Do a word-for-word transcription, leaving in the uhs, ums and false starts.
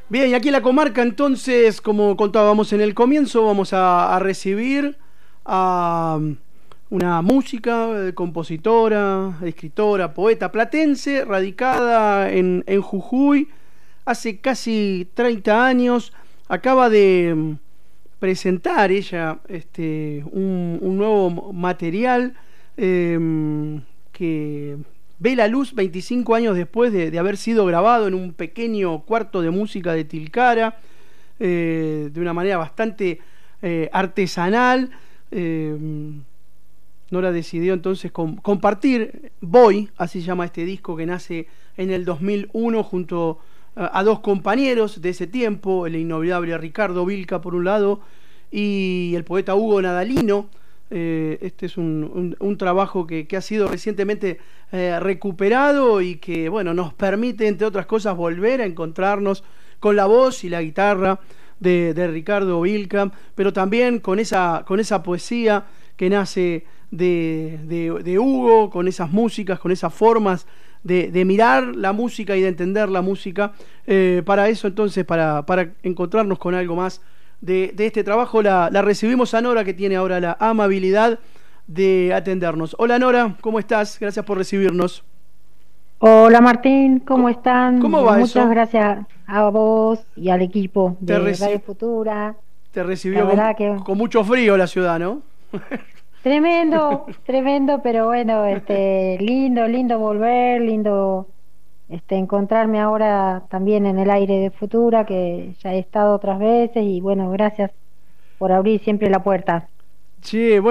Bien, y aquí en la comarca entonces, como contábamos en el comienzo, vamos a, a recibir a um, una música, eh, compositora, escritora, poeta platense, radicada en, en Jujuy hace casi treinta años. Acaba de mm, presentar ella este, un, un nuevo material eh, que ve la luz veinticinco años después de, de haber sido grabado en un pequeño cuarto de música de Tilcara, eh, de una manera bastante eh, artesanal. Eh, Nora decidió entonces com compartir Voy, así se llama este disco que nace en el dos mil uno junto a, a dos compañeros de ese tiempo, el inolvidable Ricardo Vilca por un lado y el poeta Hugo Nadalino. Eh, este es un, un, un trabajo que, que ha sido recientemente eh, recuperado y que, bueno, nos permite, entre otras cosas, volver a encontrarnos con la voz y la guitarra de, de Ricardo Vilca, pero también con esa, con esa poesía que nace de, de, de Hugo, con esas músicas, con esas formas de, de mirar la música y de entender la música. Eh, para eso, entonces, para, para encontrarnos con algo más De, de este trabajo, la, la recibimos a Nora, que tiene ahora la amabilidad de atendernos. Hola Nora, ¿cómo estás? Gracias por recibirnos. Hola Martín, ¿cómo ¿Cómo, están? cómo va Muchas eso? gracias a vos y al equipo Te, de Radio reci Futura. te La recibió con, verdad que con mucho frío la ciudad, ¿no? tremendo, tremendo, pero bueno, este, lindo, lindo volver, lindo este encontrarme ahora también en el aire de Futura, que ya he estado otras veces y bueno, gracias por abrir siempre la puerta. Sí, bueno.